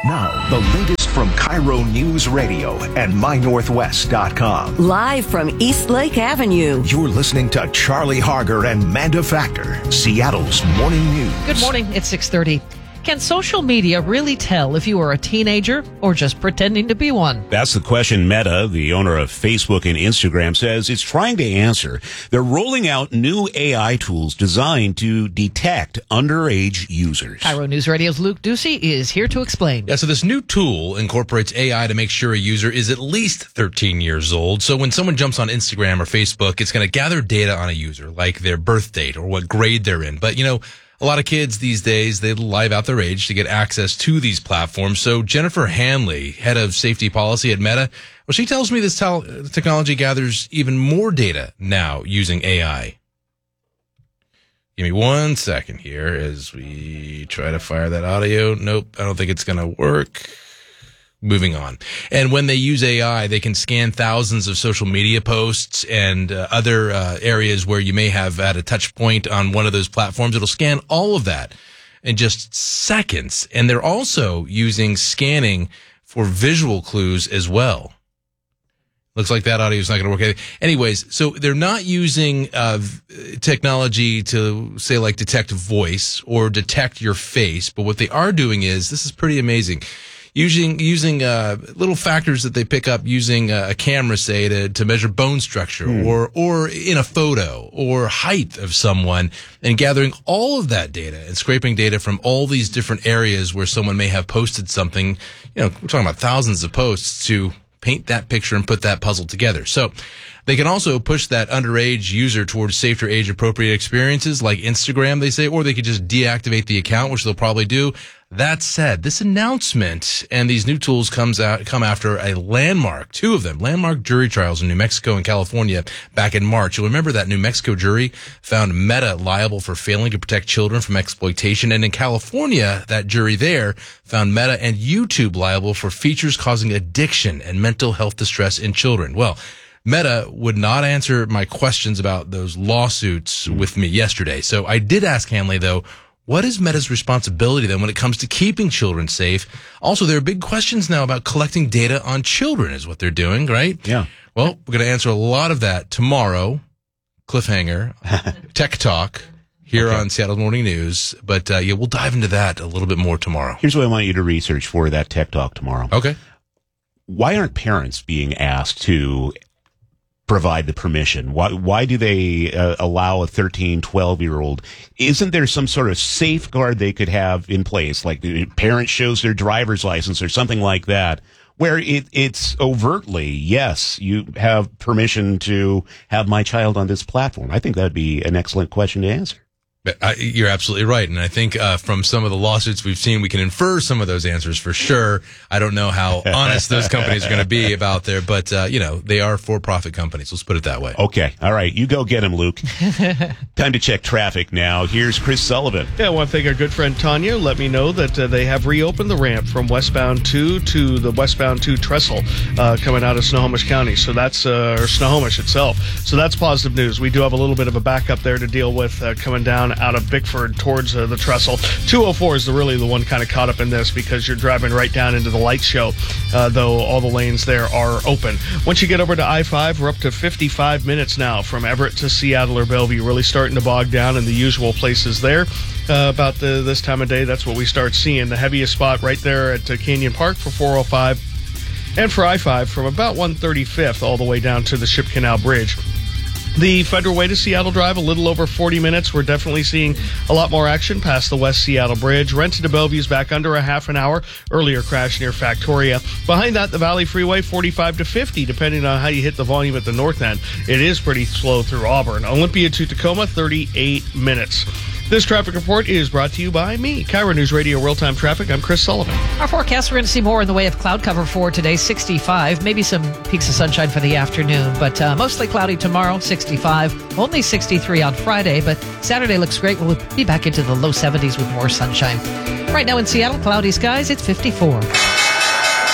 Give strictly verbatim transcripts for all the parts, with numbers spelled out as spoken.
Now, the latest from Cairo News Radio and my northwest dot com. Live from Eastlake Avenue. You're listening to Charlie Harger and Manda Factor, Seattle's morning news. Good morning. It's six thirty. Can social media really tell if you are a teenager or just pretending to be one? That's the question Meta, the owner of Facebook and Instagram, says it's trying to answer. They're rolling out new A I tools designed to detect underage users. Cairo News Radio's Luke Ducey is here to explain. Yeah, so this new tool incorporates A I to make sure a user is at least thirteen years old. So when someone jumps on Instagram or Facebook, it's going to gather data on a user, like their birth date or what grade they're in. But, you know, a lot of kids these days, they lie about their age to get access to these platforms. So Jennifer Hanley, head of safety policy at Meta, well, she tells me this tel- technology gathers even more data now using A I. Give me one second here as we try to fire that audio. Nope, I don't think it's going to work. Moving on. And when they use A I, they can scan thousands of social media posts and uh, other uh, areas where you may have had a touch point on one of those platforms. It'll scan all of that in just seconds. And they're also using scanning for visual clues as well. Looks like that audio is not going to work. Anyways, so they're not using uh, technology to, say, like detect voice or detect your face. But what they are doing is, this is pretty amazing, Using using uh, little factors that they pick up using a camera, say, to, to measure bone structure hmm. or or in a photo or height of someone, and gathering all of that data and scraping data from all these different areas where someone may have posted something. You know, we're talking about thousands of posts to paint that picture and put that puzzle together. So they can also push that underage user towards safer age-appropriate experiences like Instagram, they say, or they could just deactivate the account, which they'll probably do. That said, this announcement and these new tools comes out come after a landmark, two of them, landmark jury trials in New Mexico and California back in March. You'll remember that New Mexico jury found Meta liable for failing to protect children from exploitation. And in California, that jury there found Meta and YouTube liable for features causing addiction and mental health distress in children. Well, Meta would not answer my questions about those lawsuits with me yesterday. So I did ask Hanley, though, what is Meta's responsibility then when it comes to keeping children safe? Also, there are big questions now about collecting data on children is what they're doing, right? Yeah. Well, we're going to answer a lot of that tomorrow. Cliffhanger, Tech Talk here okay. on Seattle Morning News. But uh, yeah, we'll dive into that a little bit more tomorrow. Here's what I want you to research for that Tech Talk tomorrow. Okay. Why aren't parents being asked to provide the permission? Why why do they uh, allow a thirteen, twelve-year-old? Isn't there some sort of safeguard they could have in place, like the parent shows their driver's license or something like that, where it, it's overtly, yes, you have permission to have my child on this platform? I think that would be an excellent question to answer. I, you're absolutely right. And I think uh, from some of the lawsuits we've seen, we can infer some of those answers for sure. I don't know how honest those companies are going to be about there, but, uh, you know, they are for-profit companies. Let's put it that way. Okay. All right. You go get them, Luke. Time to check traffic now. Here's Chris Sullivan. Yeah, I want to thank our good friend Tanya. Let me know that uh, they have reopened the ramp from westbound two to the westbound two trestle uh, coming out of Snohomish County. So that's, uh, or Snohomish itself. So that's positive news. We do have a little bit of a backup there to deal with uh, coming down out of Bickford towards uh, the trestle. two oh four is the, really the one kind of caught up in this because you're driving right down into the light show, uh, though all the lanes there are open. Once you get over to I five, we're up to fifty-five minutes now from Everett to Seattle or Bellevue, really starting to bog down in the usual places there. Uh, about the, this time of day, that's what we start seeing. The heaviest spot right there at uh, Canyon Park for four oh five, and for I five from about one thirty-fifth all the way down to the Ship Canal Bridge. The Federal Way to Seattle Drive, a little over forty minutes. We're definitely seeing a lot more action past the West Seattle Bridge. Renton to Bellevue's back under a half an hour. Earlier crash near Factoria. Behind that, the Valley Freeway, forty-five to fifty, depending on how you hit the volume at the north end. It is pretty slow through Auburn. Olympia to Tacoma, thirty-eight minutes. This traffic report is brought to you by me, Cairo News Radio Real-Time Traffic. I'm Chris Sullivan. Our forecast, we're going to see more in the way of cloud cover for today, sixty-five. Maybe some peaks of sunshine for the afternoon, but uh, mostly cloudy tomorrow, sixty-five. Only sixty-three on Friday, but Saturday looks great. We'll be back into the low seventies with more sunshine. Right now in Seattle, cloudy skies, it's fifty-four.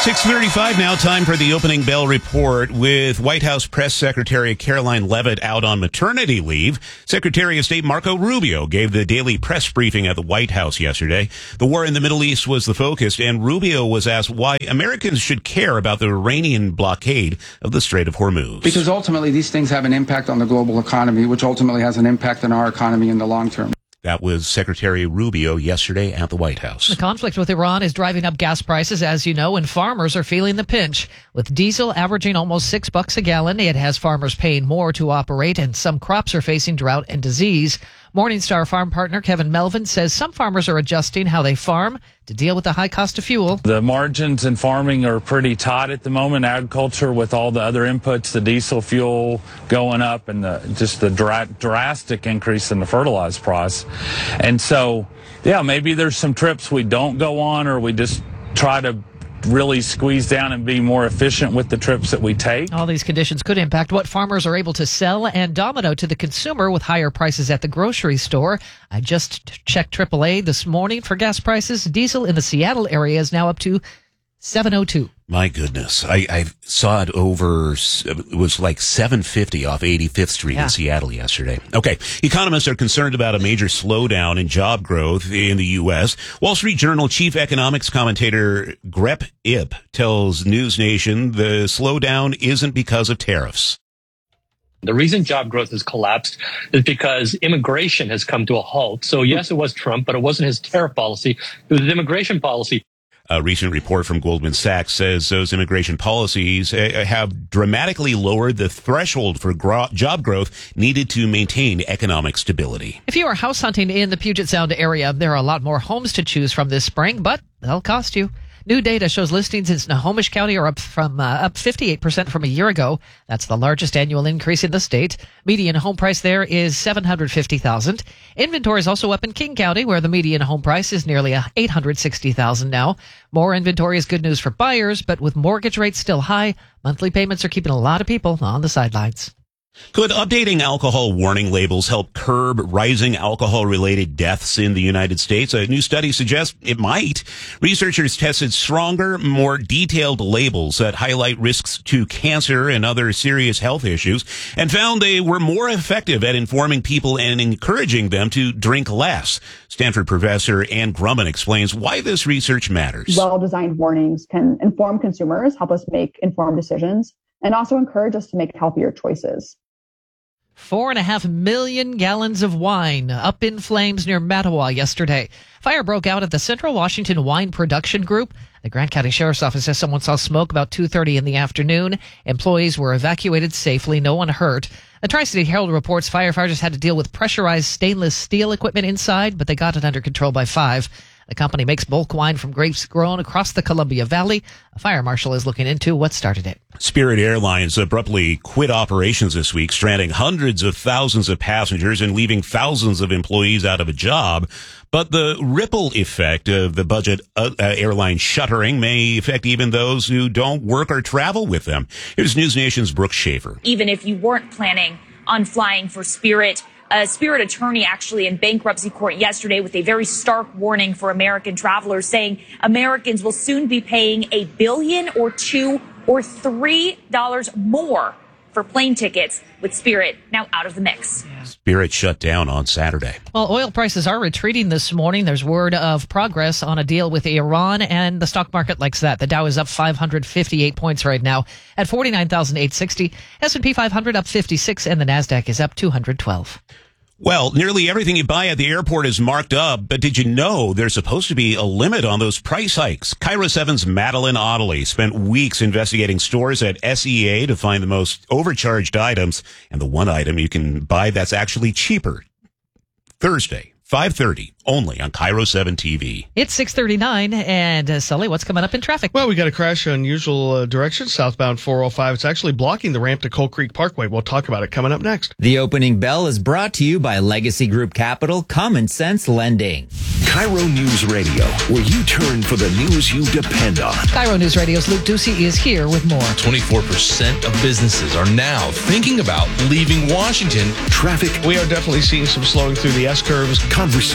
six thirty-five now, time for the opening bell report. With White House Press Secretary Caroline Leavitt out on maternity leave, Secretary of State Marco Rubio gave the daily press briefing at the White House yesterday. The war in the Middle East was the focus, and Rubio was asked why Americans should care about the Iranian blockade of the Strait of Hormuz. Because ultimately these things have an impact on the global economy, which ultimately has an impact on our economy in the long term. That was Secretary Rubio yesterday at the White House. The conflict with Iran is driving up gas prices, as you know, and farmers are feeling the pinch. With diesel averaging almost six bucks a gallon, it has farmers paying more to operate, and some crops are facing drought and disease. Morningstar farm partner Kevin Melvin says some farmers are adjusting how they farm to deal with the high cost of fuel. The margins in farming are pretty tight at the moment. Agriculture, with all the other inputs, the diesel fuel going up, and the, just the dra- drastic increase in the fertilizer price. And so, yeah, maybe there's some trips we don't go on, or we just try to really squeeze down and be more efficient with the trips that we take. All these conditions could impact what farmers are able to sell and domino to the consumer with higher prices at the grocery store. I just checked triple A this morning for gas prices. Diesel in the Seattle area is now up to seven oh two. My goodness. I, I saw it over, it was like seven fifty off eighty-fifth Street Yeah. in Seattle yesterday. Okay. Economists are concerned about a major slowdown in job growth in the U S. Wall Street Journal chief economics commentator Grep Ip tells News Nation the slowdown isn't because of tariffs. The reason job growth has collapsed is because immigration has come to a halt. So yes, it was Trump, but it wasn't his tariff policy. It was his immigration policy. A recent report from Goldman Sachs says those immigration policies uh, have dramatically lowered the threshold for gro- job growth needed to maintain economic stability. If you are house hunting in the Puget Sound area, there are a lot more homes to choose from this spring, but they'll cost you. New data shows listings in Snohomish County are up from uh, up fifty-eight percent from a year ago. That's the largest annual increase in the state. Median home price there is seven hundred fifty thousand dollars. Inventory is also up in King County, where the median home price is nearly eight hundred sixty thousand dollars now. More inventory is good news for buyers, but with mortgage rates still high, monthly payments are keeping a lot of people on the sidelines. Could updating alcohol warning labels help curb rising alcohol-related deaths in the United States? A new study suggests it might. Researchers tested stronger, more detailed labels that highlight risks to cancer and other serious health issues, and found they were more effective at informing people and encouraging them to drink less. Stanford professor Ann Grumman explains why this research matters. Well-designed warnings can inform consumers, help us make informed decisions, and also encourage us to make healthier choices. Four and a half million gallons of wine up in flames near Mattawa yesterday. Fire broke out at the Central Washington Wine Production Group. The Grant County Sheriff's Office says someone saw smoke about two thirty in the afternoon. Employees were evacuated safely. No one hurt. The Tri-City Herald reports firefighters had to deal with pressurized stainless steel equipment inside, but they got it under control by five. The company makes bulk wine from grapes grown across the Columbia Valley. A fire marshal is looking into what started it. Spirit Airlines abruptly quit operations this week, stranding hundreds of thousands of passengers and leaving thousands of employees out of a job. But the ripple effect of the budget uh, uh, airline shuttering may affect even those who don't work or travel with them. Here's News Nation's Brooke Schaefer. Even if you weren't planning on flying for Spirit, a Spirit attorney actually in bankruptcy court yesterday with a very stark warning for American travelers, saying Americans will soon be paying a billion or two or three dollars more for plane tickets, with Spirit now out of the mix. Spirit shut down on Saturday. Well, oil prices are retreating this morning. There's word of progress on a deal with Iran, and the stock market likes that. The Dow is up five hundred fifty-eight points right now at forty-nine thousand eight hundred sixty. S and P five hundred up fifty-six, and the NASDAQ is up two hundred twelve. Well, nearly everything you buy at the airport is marked up, but did you know there's supposed to be a limit on those price hikes? Cairo seven's Madeline Ottley spent weeks investigating stores at S E A to find the most overcharged items and the one item you can buy that's actually cheaper. Thursday, five thirty, only on Cairo seven T V. It's six thirty-nine, and uh, Sully, what's coming up in traffic? Well, we got a crash on usual uh, direction, southbound four oh five. It's actually blocking the ramp to Coal Creek Parkway. We'll talk about it coming up next. The opening bell is brought to you by Legacy Group Capital Common Sense Lending. Cairo News Radio, where you turn for the news you depend on. Cairo News Radio's Luke Ducey is here with more. twenty-four percent of businesses are now thinking about leaving Washington. Traffic. We are definitely seeing some slowing through the S-curves. Conversation.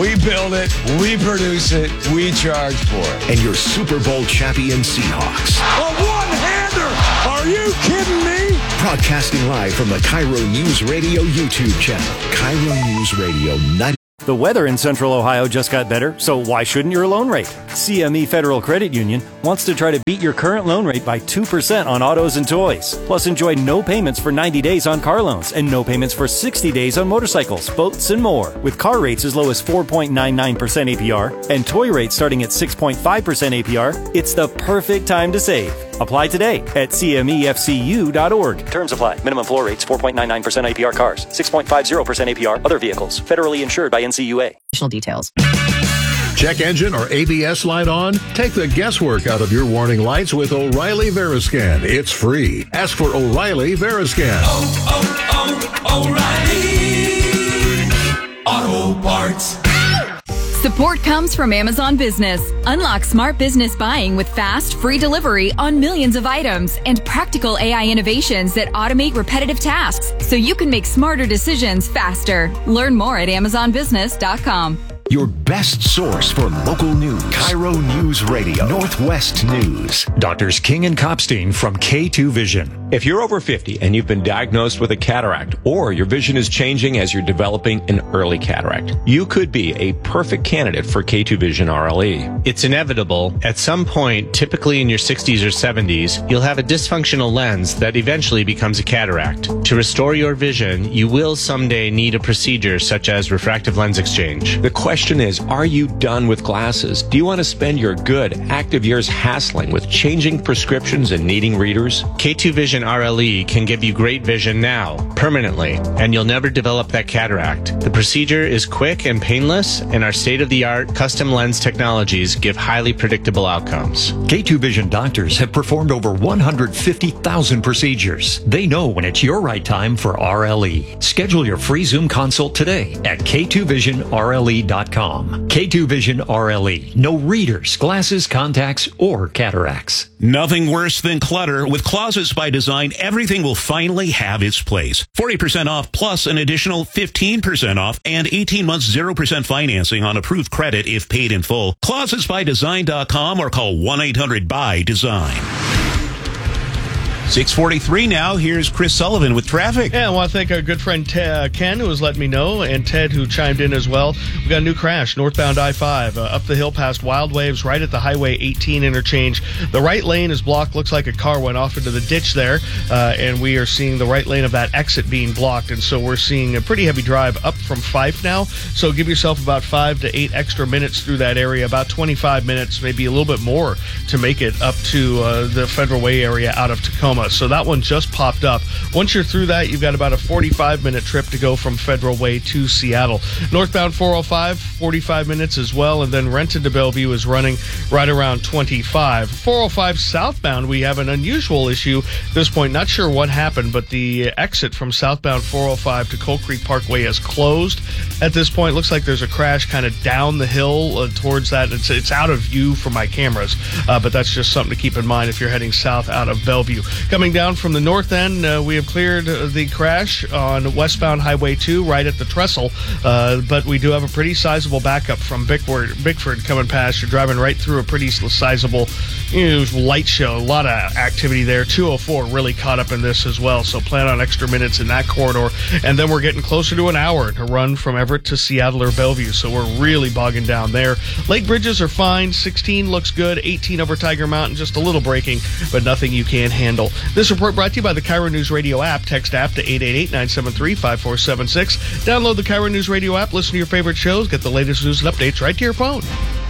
We build it, we produce it, we charge for it. And your Super Bowl champion Seahawks. A one-hander! Are you kidding me? Broadcasting live from the Cairo News Radio YouTube channel. Cairo News Radio ninety. The weather in Central Ohio just got better, so why shouldn't your loan rate? C M E Federal Credit Union wants to try to beat your current loan rate by two percent on autos and toys. Plus, enjoy no payments for ninety days on car loans and no payments for sixty days on motorcycles, boats, and more. With car rates as low as four point nine nine percent A P R and toy rates starting at six point five percent A P R, it's the perfect time to save. Apply today at C M E F C U dot org. Terms apply. Minimum floor rates four point nine nine percent A P R cars, six point five zero percent A P R other vehicles. Federally insured by N C U A. Additional details. Check engine or A B S light on? Take the guesswork out of your warning lights with O'Reilly Veriscan. It's free. Ask for O'Reilly Veriscan. Oh, oh, oh, O'Reilly Auto Parts. Support comes from Amazon Business. Unlock smart business buying with fast, free delivery on millions of items and practical A I innovations that automate repetitive tasks so you can make smarter decisions faster. Learn more at amazon business dot com. Your best source for local news. Cairo News Radio. Northwest News. Doctors King and Kopstein from K two Vision. If you're over fifty and you've been diagnosed with a cataract, or your vision is changing as you're developing an early cataract, you could be a perfect candidate for K two Vision R L E. It's inevitable. At some point, typically in your sixties or seventies, you'll have a dysfunctional lens that eventually becomes a cataract. To restore your vision, you will someday need a procedure such as refractive lens exchange. The question is, are you done with glasses? Do you want to spend your good, active years hassling with changing prescriptions and needing readers? K two Vision R L E can give you great vision now, permanently, and you'll never develop that cataract. The procedure is quick and painless, and our state-of-the-art custom lens technologies give highly predictable outcomes. K two Vision doctors have performed over one hundred fifty thousand procedures. They know when it's your right time for R L E. Schedule your free Zoom consult today at K two vision R L E dot com. K two Vision R L E. No readers, glasses, contacts, or cataracts. Nothing worse than clutter. With Closets by Design, everything will finally have its place. forty percent off plus an additional fifteen percent off and eighteen months zero percent financing on approved credit if paid in full. closets by design dot com or call one eight hundred by design. six forty-three now. Here's Chris Sullivan with traffic. Yeah, I want to thank our good friend Ted, uh, Ken, who has let me know, and Ted, who chimed in as well. We got a new crash northbound I five, uh, up the hill past Wild Waves, right at the Highway eighteen interchange. The right lane is blocked. Looks like a car went off into the ditch there, uh, and we are seeing the right lane of that exit being blocked. And so we're seeing a pretty heavy drive up from Fife now. So give yourself about five to eight extra minutes through that area, about twenty-five minutes, maybe a little bit more, to make it up to uh, the Federal Way area out of Tacoma. So that one just popped up. Once you're through that, you've got about a forty-five minute trip to go from Federal Way to Seattle. Northbound four oh five, forty-five minutes as well, and then Renton to Bellevue is running right around twenty-five. four oh five southbound, we have an unusual issue at this point. Not sure what happened, but the exit from southbound four oh five to Coal Creek Parkway is closed at this point. Looks like there's a crash kind of down the hill uh, towards that. It's, it's out of view from my cameras, uh, but that's just something to keep in mind if you're heading south out of Bellevue. Coming down from the north end, uh, we have cleared the crash on westbound Highway two right at the trestle, uh, but we do have a pretty sizable backup from Bickford, Bickford coming past. You're driving right through a pretty sizable, you know, light show. A lot of activity there. two oh four really caught up in this as well, so plan on extra minutes in that corridor. And then we're getting closer to an hour to run from Everett to Seattle or Bellevue, so we're really bogging down there. Lake bridges are fine. sixteen looks good. eighteen over Tiger Mountain, just a little braking, but nothing you can't handle. This report brought to you by the Cairo News Radio app. Text app to eight eight eight, nine seven three, five four seven six. Download the Cairo News Radio app. Listen to your favorite shows. Get the latest news and updates right to your phone.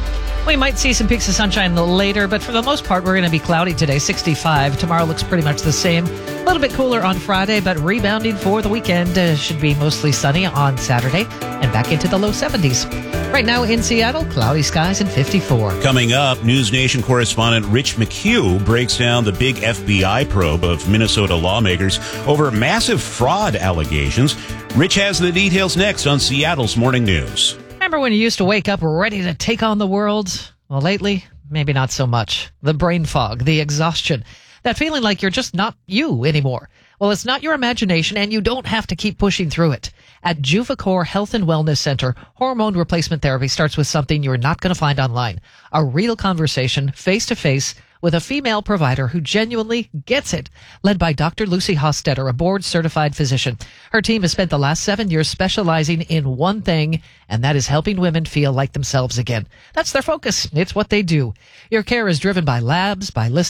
We might see some peaks of sunshine later, but for the most part, we're going to be cloudy today, sixty-five. Tomorrow looks pretty much the same. A little bit cooler on Friday, but rebounding for the weekend. Uh, should be mostly sunny on Saturday and back into the low seventies. Right now in Seattle, cloudy skies and fifty-four. Coming up, News Nation correspondent Rich McHugh breaks down the big F B I probe of Minnesota lawmakers over massive fraud allegations. Rich has the details next on Seattle's Morning News. Remember when you used to wake up ready to take on the world? Well, lately, maybe not so much. The brain fog, the exhaustion, that feeling like you're just not you anymore. Well, it's not your imagination, and you don't have to keep pushing through it. At Juvacor Health and Wellness Center, hormone replacement therapy starts with something you're not going to find online. A real conversation, face-to-face, with a female provider who genuinely gets it, led by Doctor Lucy Hostetter, a board-certified physician. Her team has spent the last seven years specializing in one thing, and that is helping women feel like themselves again. That's their focus. It's what they do. Your care is driven by labs, by listening